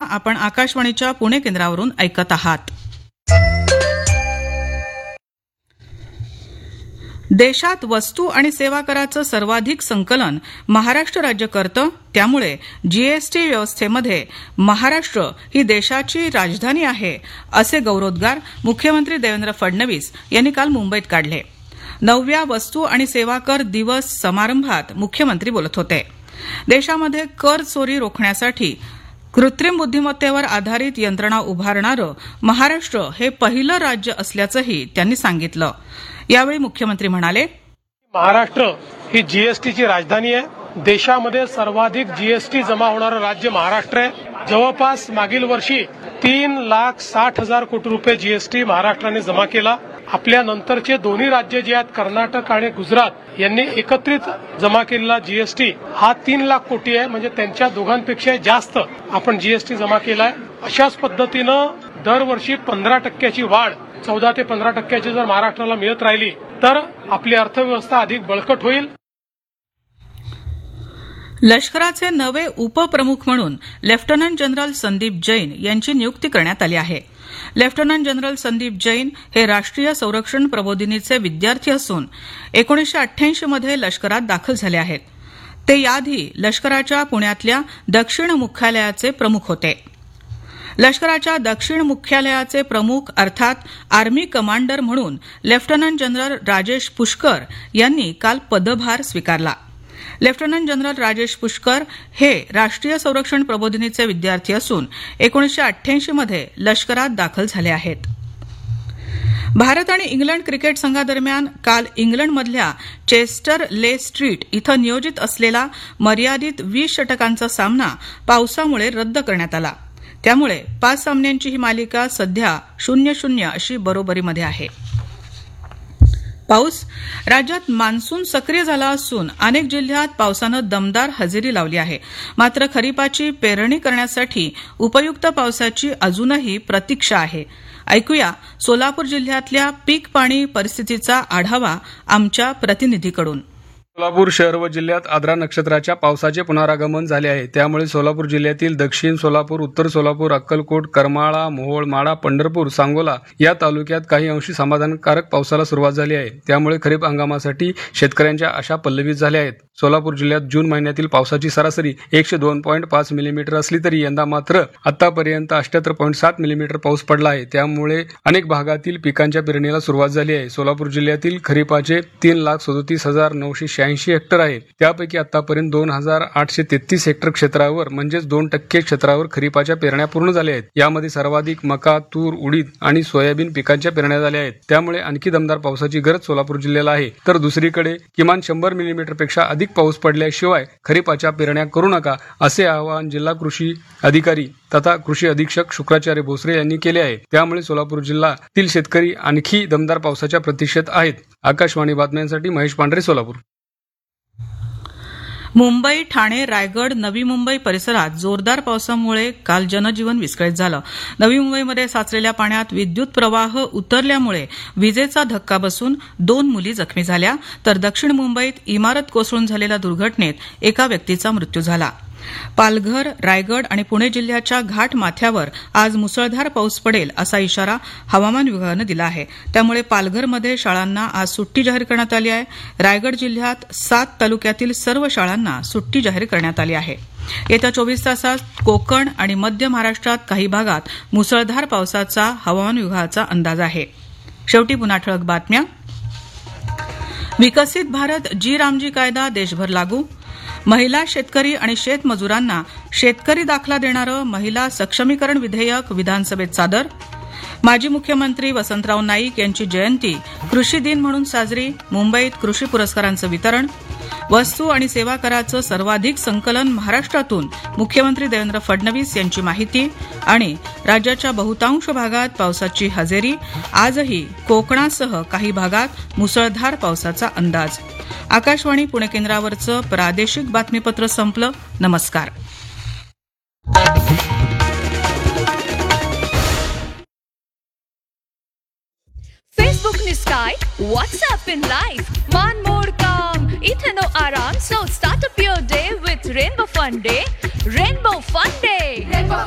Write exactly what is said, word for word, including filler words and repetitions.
आपण आकाशवाणीच्या पुणे केंद्रावरून ऐकत आहात. देशात वस्तू आणि सेवा कराचं सर्वाधिक संकलन महाराष्ट्र राज्य करतं, त्यामुळे जीएसटी व्यवस्थेमध्ये महाराष्ट्र ही देशाची राजधानी आहे असे गौरवोद्गार मुख्यमंत्री देवेंद्र फडणवीस यांनी काल मुंबईत काढले. नवव्या वस्तू आणि सेवा कर दिवस समारंभात मुख्यमंत्री बोलत होते. देशामध्ये कर चोरी रोखण्यासाठी कृत्रिम बुद्धिमत्तेवर आधारित यंत्रणा उभारणारं महाराष्ट्र हे पहिलं राज्य असल्याचंही त्यांनी सांगितलं. यावेळी मुख्यमंत्री म्हणाले, महाराष्ट्र ही जीएसटीची राजधानी आहे. देशामध्ये सर्वाधिक जीएसटी जमा होणारं राज्य महाराष्ट्र आहे. जवळपास मागील वर्षी तीन लाख साठ हजार कोटी रुपये जीएसटी महाराष्ट्राने जमा केला. आपल्या नंतरचे दोन्ही राज्य जे आहेत कर्नाटक आणि गुजरात यांनी एकत्रित जमा केलेला जीएसटी हा तीन लाख कोटी आहे. म्हणजे त्यांच्या दोघांपेक्षा जास्त आपण जीएसटी जमा केलाय. अशाच पद्धतीनं दरवर्षी पंधरा टक्क्याची वाढ चौदा ते पंधरा टक्क्याची जर महाराष्ट्राला मिळत राहिली तर आपली अर्थव्यवस्था अधिक बळकट होईल. लष्कराचे नवे उपप्रमुख म्हणून लेफ्टनंट जनरल संदीप जैन यांची नियुक्ती करण्यात आली आहे. लेफ्टनंट जनरल संदीप जैन हे राष्ट्रीय संरक्षण प्रबोधिनीचे विद्यार्थी असून एकोणीसशे अठ्ठ्याऐंशी मध्ये लष्करात दाखल झाले आहेत. ते याआधी लष्कराच्या पुण्यातल्या दक्षिण मुख्यालयाचे प्रमुख होते. लष्कराच्या दक्षिण मुख्यालयाचे प्रमुख अर्थात आर्मी कमांडर म्हणून लेफ्टनंट जनरल राजेश पुष्कर यांनी काल पदभार स्वीकारला. लेफ्टनंट जनरल राजेश पुष्कर हे राष्ट्रीय संरक्षण प्रबोधिनीचे विद्यार्थी असून एकोणीसशे अठ्ठ्याऐंशी मध्ये लष्करात दाखल झाले आहेत. भारत आणि इंग्लंड क्रिकेट संघादरम्यान काल इंग्लंडमधल्या चेस्टर ले स्ट्रीट इथं नियोजित असलेला मर्यादित वीस षटकांचा सामना पावसामुळे रद्द करण्यात आला. त्यामुळे पाच सामन्यांची ही मालिका सध्या शून्य शून्य अशी बरोबरीमध्ये आहे. पाऊस राज्यात मान्सून सक्रिय झाला असून अनेक जिल्ह्यात पावसानं दमदार हजेरी लावली आहे. मात्र खरीपाची पेरणी करण्यासाठी उपयुक्त पावसाची अजूनही प्रतीक्षा आहे. ऐकूया सोलापूर जिल्ह्यातल्या पीक पाणी परिस्थितीचा आढावा आमच्या प्रतिनिधीकडून. सोलापूर शहर व जिल्ह्यात आद्रा नक्षत्राच्या पावसाचे पुनरागमन झाले आहे. त्यामुळे सोलापूर जिल्ह्यातील दक्षिण सोलापूर, उत्तर सोलापूर, अक्कलकोट, करमाळा, मोहोळ, माढा, पंढरपूर, सांगोला या तालुक्यात काही अंशी समाधानकारक पावसाला सुरुवात झाली आहे. त्यामुळे खरीप हंगामासाठी शेतकऱ्यांच्या आशा पल्लवित झाल्या आहेत. सोलापूर जिल्ह्यात जून महिन्यातील पावसाची सरासरी एकशे दोन पॉईंट पाच मिलीमीटर असली तरी यंदा मात्र आतापर्यंत अठ्याहत्तर पॉईंट सात मिलीमीटर पाऊस पडला आहे. त्यामुळे अनेक भागातील पिकांच्या पेरणीला सुरुवात झाली आहे. सोलापूर जिल्ह्यातील खरीपाचे तीन लाख सदोतीस हजार नऊशे शहाऐंशी हेक्टर आहे. त्यापैकी आतापर्यंत दोन हजार आठशे तेहतीस हेक्टर क्षेत्रावर म्हणजेच दोन टक्के क्षेत्रावर खरीपाच्या पेरण्या पूर्ण झाल्या आहेत. यामध्ये सर्वाधिक मका, तूर, उडीद आणि सोयाबीन पिकांच्या पेरण्या झाल्या आहेत. त्यामुळे आणखी दमदार पावसाची गरज सोलापूर जिल्ह्याला आहे. तर दुसरीकडे किमान शंभर मिलीमीटर पेक्षा अधिक पाऊस पडल्याशिवाय खरीपाच्या पेरण्या करू नका असे आवाहन जिल्हा कृषी अधिकारी तथा कृषी अधीक्षक शुक्राचार्य भोसरे यांनी केले आहे. त्यामुळे सोलापूर जिल्ह्यातील शेतकरी आणखी दमदार पावसाच्या प्रतीक्षेत आहेत. आकाशवाणी बातम्यांसाठी महेश पांढरे, सोलापूर. मुंबई, ठाणे, रायगड, नवी मुंबई परिसरात जोरदार पावसामुळे काल जनजीवन विस्कळीत झालं. नवी मुंबईमध्ये साचलेल्या पाण्यात विद्युत प्रवाह उतरल्यामुळे विजेचा धक्का बसून दोन मुली जखमी झाल्या, तर दक्षिण मुंबईत इमारत कोसळून झालेल्या दुर्घटनेत एका व्यक्तीचा मृत्यू झाला. पालघर, रायगड आणि पुणे जिल्ह्याच्या घाट माथ्यावर आज मुसळधार पाऊस पडेल असा इशारा हवामान विभागानं दिला आहे. त्यामुळे पालघरमध्ये शाळांना आज सुट्टी जाहीर करण्यात आली आहे. रायगड जिल्ह्यात सात तालुक्यातील सर्व शाळांना सुट्टी जाहीर करण्यात आली आहे. येत्या चोवीस तासात कोकण आणि मध्य महाराष्ट्रात काही भागात मुसळधार पावसाचा हवामान विभागाचा अंदाज आहे. शेवटी पुन्हा ठळक बातम्या. विकसित भारत जी रामजी कायदा देशभर लागू. महिला शेतकरी आणि शेतमजुरांना शेतकरी दाखला देणारं महिला सक्षमीकरण विधेयक विधानसभेत सादर. माजी मुख्यमंत्री वसंतराव नाईक यांची जयंती कृषी दिन म्हणून साजरी. मुंबईत कृषी पुरस्कारांचं वितरण. वस्तू आणि सेवा कराचं सर्वाधिक संकलन महाराष्ट्रातून मुख्यमंत्री देवेंद्र फडणवीस यांची माहिती. आणि राज्याच्या बहुतांश भागात पावसाची हजेरी. आजही कोकणासह काही भागात मुसळधार पावसाचा अंदाज. आकाशवाणी पुणे केंद्रावरचं प्रादेशिक बातमीपत्र संपलं. नमस्कार. Facebook ni Sky, WhatsApp in live, man more calm, ithe no aram, so start up your day with Rainbow Fun Day. Rainbow Fun Day.